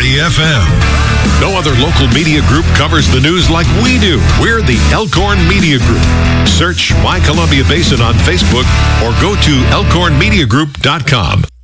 FM. No other local media group covers the news like we do. We're the Elkhorn Media Group. Search My Columbia Basin on Facebook or go to elkhornmediagroup.com.